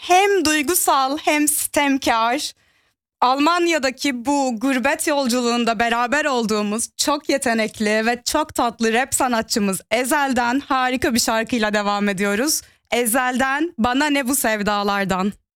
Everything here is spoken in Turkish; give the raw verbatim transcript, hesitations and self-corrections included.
hem duygusal hem sitemkar. Almanya'daki bu gurbet yolculuğunda beraber olduğumuz çok yetenekli ve çok tatlı rap sanatçımız Ezel'den harika bir şarkıyla devam ediyoruz. Ezel'den Bana Ne Bu Sevdalardan.